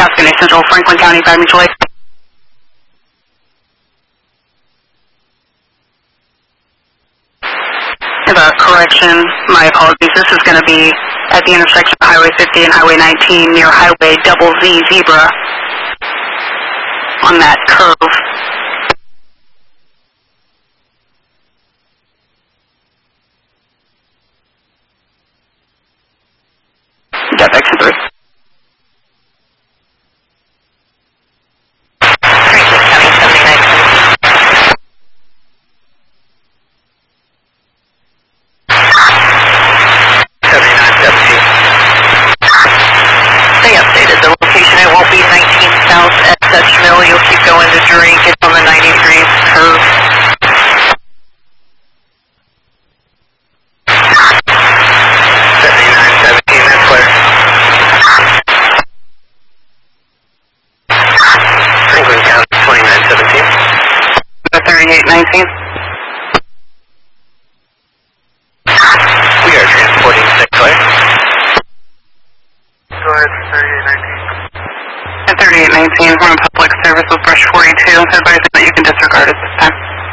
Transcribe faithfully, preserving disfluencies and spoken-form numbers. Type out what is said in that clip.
Pasco Central, Franklin County, Fire Mutual Aid. Uh, correction, my apologies. This is going to be at the intersection of Highway fifty and Highway nineteen near Highway Double Z Zebra on that curve. Dep exit three. You'll keep going to drink. It's on the ninety-three curve. seventy-nine seventeen, that's clear. Franklin County, twenty-nine seventeen. thirty-eight nineteen. We are transporting six clear. Go ahead, thirty-eight nineteen. At thirty-eight nineteen, we're on public service with brush forty-two. Advising that you can disregard at this time.